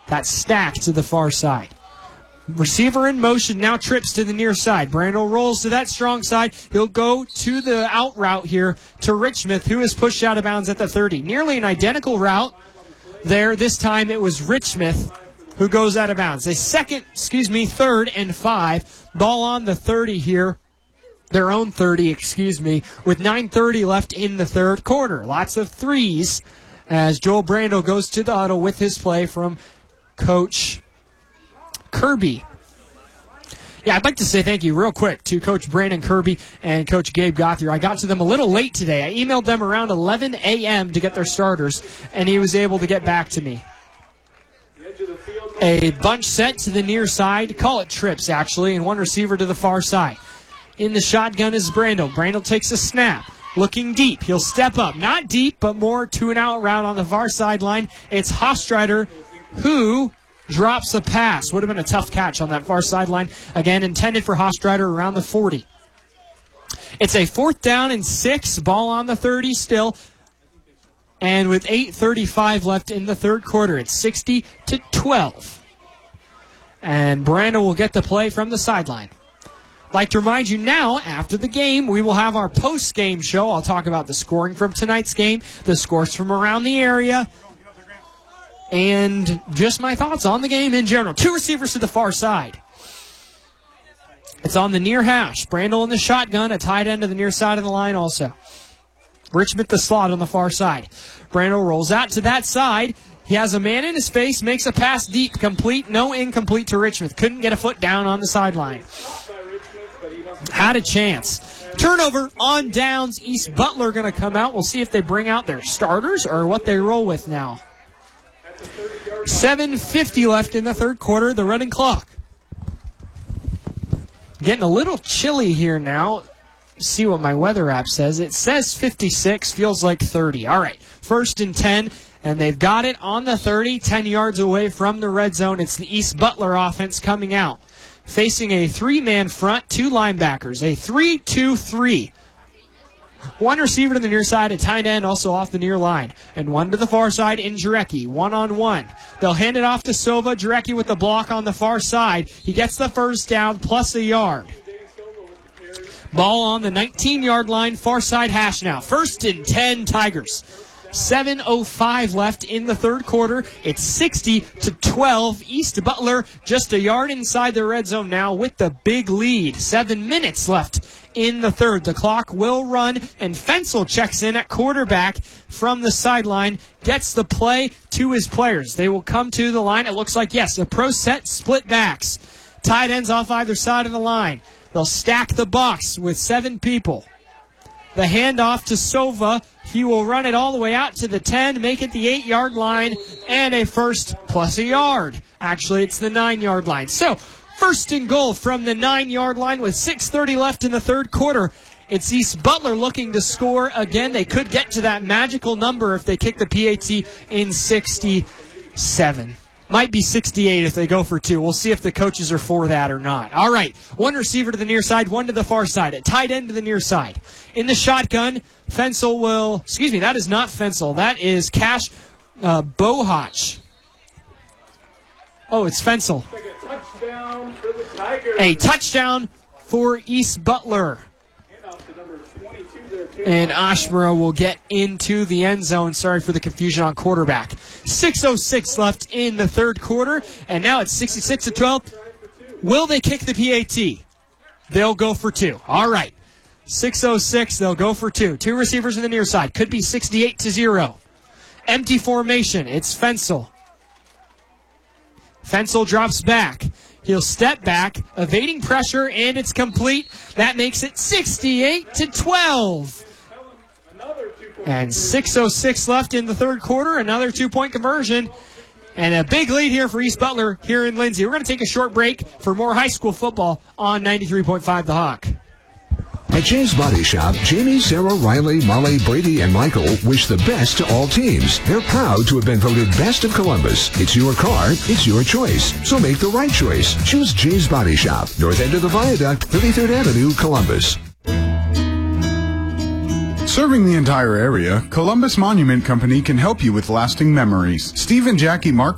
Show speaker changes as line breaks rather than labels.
That stack to the far side. Receiver in motion, now trips to the near side. Brandel rolls to that strong side. He'll go to the out route here to Richmond, who is pushed out of bounds at the 30. Nearly an identical route there. This time it was Richmond who goes out of bounds. Third and 5. Ball on the 30 here. Their own 30, with 9:30 left in the third quarter. Lots of threes as Joel Brandel goes to the huddle with his play from Coach Kirby. Yeah, I'd like to say thank you real quick to Coach Brandon Kirby and Coach Gabe Gothier. I got to them a little late today. I emailed them around 11 a.m. to get their starters, and he was able to get back to me. A bunch set to the near side. Call it trips, actually, and one receiver to the far side. In the shotgun is Brandel. Brandel takes a snap. Looking deep. He'll step up. Not deep, but more to an out route on the far sideline. It's Hofstreiter who drops a pass. Would have been a tough catch on that far sideline. Again, intended for Hofstreiter around the 40. It's a 4th down and 6. Ball on the 30 still. And with 8:35 left in the third quarter, it's 60-12. And Brandel will get the play from the sideline. Like to remind you now, after the game, we will have our post-game show. I'll talk about the scoring from tonight's game, the scores from around the area, and just my thoughts on the game in general. 2 receivers to the far side. It's on the near hash. Brandel in the shotgun, a tight end to the near side of the line also. Richmond the slot on the far side. Brandel rolls out to that side. He has a man in his face, makes a pass deep, complete, no incomplete to Richmond. Couldn't get a foot down on the sideline. Had a chance. Turnover on downs. East Butler going to come out. We'll see if they bring out their starters or what they roll with now. 7:50 left in the third quarter, the running clock. Getting a little chilly here now. See what my weather app says. It says 56, feels like 30. All right, 1st and 10, and they've got it on the 30, 10 yards away from the red zone. It's the East Butler offense coming out. Facing a 3-man front, 2 linebackers, a 3-2-3. 1 receiver to the near side, a tight end also off the near line, and 1 to the far side in Jarecki, 1-on-1. They'll hand it off to Silva. Jarecki with the block on the far side. He gets the first down plus a yard. Ball on the 19-yard line, far side hash now. 1st and 10 Tigers. 7:05 left in the third quarter. It's 60-12. East Butler just a yard inside the red zone now with the big lead. 7 minutes left in the third. The clock will run, and Fensel checks in at quarterback from the sideline, gets the play to his players. They will come to the line. It looks like, yes, a pro set, split backs. Tight ends off either side of the line. They'll stack the box with 7 people. The handoff to Sova. He will run it all the way out to the 10, make it the 8-yard line, and a first plus a yard. Actually, it's the 9-yard line. So, 1st and goal from the 9-yard line with 6:30 left in the third quarter. It's East Butler looking to score again. They could get to that magical number if they kick the PAT in 67. Might be 68 if they go for 2. We'll see if the coaches are for that or not. All right, 1 receiver to the near side, 1 to the far side. A tight end to the near side. In the shotgun, Fensel will... that is not Fensel. That is Cash Bohach. Oh, it's Fensel. A touchdown for East Butler. And Ashmara will get into the end zone. Sorry for the confusion on quarterback. 6:06 left in the third quarter, and now it's 66-12. Will they kick the PAT? They'll go for 2. All right. 6:06, they'll go for 2. 2 receivers in the near side. Could be 68-0. Empty formation. It's Fensel. Fensel drops back. He'll step back, evading pressure, and it's complete. That makes it 68-12. And 6:06 left in the third quarter. Another 2-point conversion. And a big lead here for East Butler here in Lindsay. We're going to take a short break for more high school football on 93.5 The Hawk.
At James Body Shop, Jamie, Sarah, Riley, Molly, Brady, and Michael wish the best to all teams. They're proud to have been voted Best of Columbus. It's your car, it's your choice. So make the right choice. Choose James Body Shop, north end of the Viaduct, 33rd Avenue, Columbus.
Serving the entire area, Columbus Monument Company can help you with lasting memories. Steve and Jackie Mark